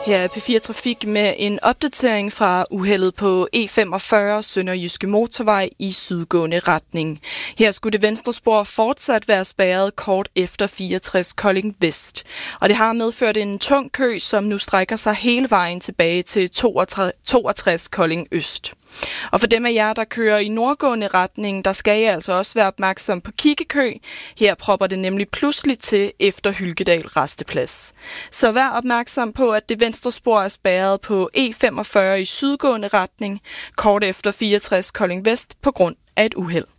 Her er P4 Trafik med en opdatering fra uheldet på E45 Sønderjyske Motorvej i sydgående retning. Her skulle det venstre spor fortsat være spærret kort efter 64 Kolding Vest. Og det har medført en tung kø, som nu strækker sig hele vejen tilbage til 62 Kolding Øst. Og for dem af jer, der kører i nordgående retning, der skal I altså også være opmærksom på kiggekø. Her propper det nemlig pludselig til efter Hylkedal Rasteplads. Så vær opmærksom på, at det venstre spor er spærret på E45 i sydgående retning, kort efter 64 Kolding Vest på grund af et uheld.